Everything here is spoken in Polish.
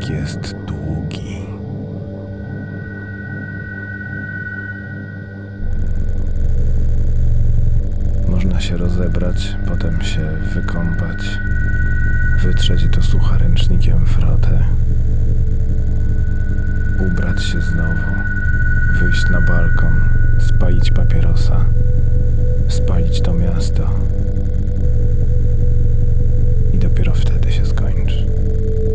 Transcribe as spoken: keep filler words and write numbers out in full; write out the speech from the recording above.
Świat jest długi. Można się rozebrać, potem się wykąpać, wytrzeć do sucha ręcznikiem frotę, ubrać się znowu, wyjść na balkon, spalić papierosa, spalić to miasto i dopiero wtedy